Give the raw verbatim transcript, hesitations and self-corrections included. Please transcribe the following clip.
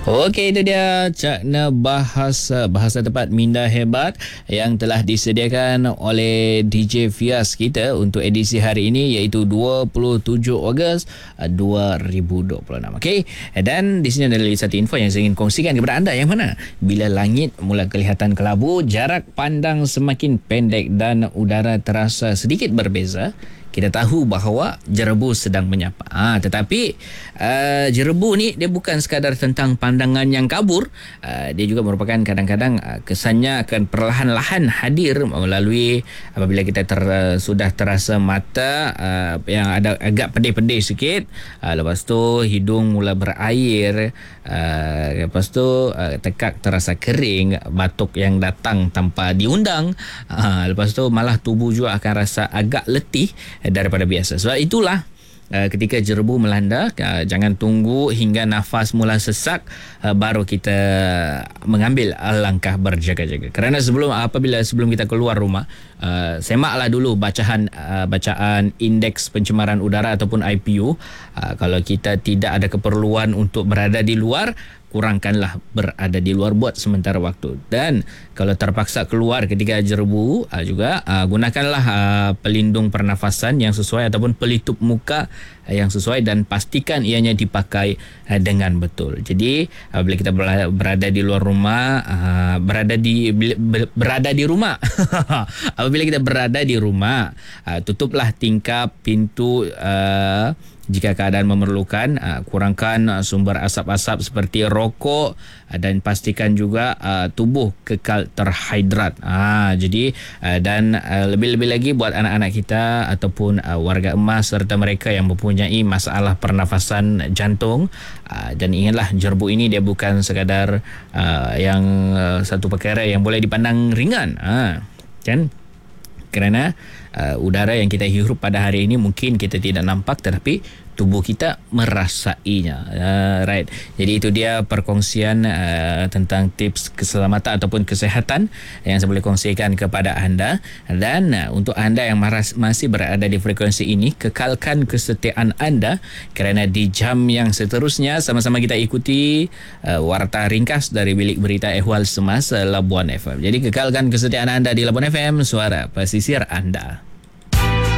Okey, itu dia Cakna Bahasa Bahasa Tepat Minda Hebat yang telah disediakan oleh D J Fias kita untuk edisi hari ini, iaitu dua puluh tujuh Ogos dua ribu dua puluh enam. Okey, dan di sini ada satu info yang saya ingin kongsikan kepada anda, yang mana bila langit mula kelihatan kelabu, jarak pandang semakin pendek dan udara terasa sedikit berbeza, kita tahu bahawa jerebu sedang menyapa. Ha, tetapi uh, jerebu ni dia bukan sekadar tentang pandangan yang kabur. Uh, dia juga merupakan kadang-kadang uh, kesannya akan perlahan-lahan hadir melalui apabila kita ter, uh, sudah terasa mata uh, yang ada agak pedih-pedih sikit. Uh, lepas tu hidung mula berair. Uh, lepas tu uh, tekak terasa kering, batuk yang datang tanpa diundang. Uh, lepas tu malah tubuh juga akan rasa agak letih daripada biasa. Sebab itulah uh, ketika jerebu melanda, uh, jangan tunggu hingga nafas mula sesak uh, baru kita mengambil langkah berjaga-jaga. Kerana sebelum apabila sebelum kita keluar rumah, uh, semaklah dulu bacaan uh, bacaan indeks pencemaran udara ataupun I P U. Uh, kalau kita tidak ada keperluan untuk berada di luar, kurangkanlah berada di luar buat sementara waktu. Dan kalau terpaksa keluar ketika jerebu, uh, juga uh, gunakanlah uh, pelindung pernafasan yang sesuai ataupun pelitup muka uh, yang sesuai, dan pastikan ianya dipakai uh, dengan betul. Jadi apabila kita berada di luar rumah, uh, berada di berada di rumah apabila kita berada di rumah, uh, tutuplah tingkap pintu uh, jika keadaan memerlukan. Uh, kurangkan uh, sumber asap-asap seperti rokok, uh, dan pastikan juga uh, tubuh kekal terhidrat. Uh, jadi uh, dan uh, lebih-lebih lagi buat anak-anak kita ataupun uh, warga emas serta mereka yang mempunyai masalah pernafasan jantung. Uh, dan ingatlah, jerebu ini dia bukan sekadar uh, yang uh, satu perkara yang boleh dipandang ringan. Uh, kan? Kerana uh, udara yang kita hirup pada hari ini mungkin kita tidak nampak, tetapi tubuh kita merasainya. Uh, right. Jadi itu dia perkongsian uh, tentang tips keselamatan ataupun kesihatan yang saya boleh kongsikan kepada anda. Dan uh, untuk anda yang maras, masih berada di frekuensi ini, kekalkan kesetiaan anda, kerana di jam yang seterusnya sama-sama kita ikuti uh, warta ringkas dari Bilik Berita Ehwal Semasa Labuan F M. Jadi kekalkan kesetiaan anda di Labuan F M, suara pesisir anda.